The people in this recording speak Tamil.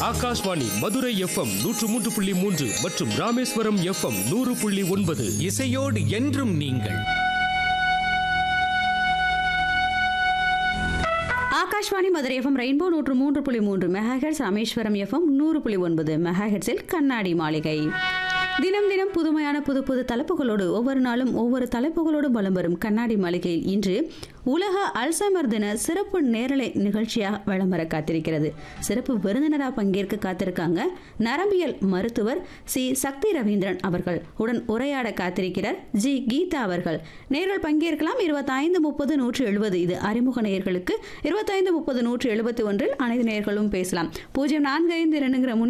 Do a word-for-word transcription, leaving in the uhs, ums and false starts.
ஆகாஷ்வாணி மதுரை எஃப்எம் நூற்று மூன்று புள்ளி மூன்று மற்றும் ராமேஸ்வரம் எஃப்எம் நூறு புள்ளி ஒன்பது. இசையோடு என்றும் நீங்கள். ஆகாஷ்வாணி மதுரை எஃப்எம் ரெயின்போ நூற்று மூன்று புள்ளி மூன்று மெகாஹெர்ட்ஸ், ராமேஸ்வரம் எஃப்எம் நூறு புள்ளி ஒன்பது மெகாஹெர்ட்ஸில் கண்ணாடி மாளிகை. தினம் தினம் புதுமையான புது புது தலைப்புகளோடு ஒவ்வொரு நாளும் ஒவ்வொரு தலைப்புகளோடு பலம் வரும் கண்ணாடி மாளிகையில் இன்று உலக அல்சைமர் தின சிறப்பு நேரலை நிகழ்ச்சியாக வலம் வர காத்திருக்கிறது. சிறப்பு விருந்தினராக பங்கேற்க காத்திருக்காங்க நரம்பியல் மருத்துவர் சி சக்தி ரவீந்திரன் அவர்கள். உடன் உரையாட காத்திருக்கிறார் ஜி கீதா அவர்கள். நேரில் பங்கேற்கலாம். இருபத்தைந்து முப்பது நூற்று எழுபது இது அறிமுக நேயர்களுக்கு, இருபத்தைந்து முப்பது நூற்று எழுபத்தி ஒன்றில் அனைத்து நேயர்களும் பேசலாம். பூஜ்ஜியம் நான்கு ஐந்து இரண்டுங்கிற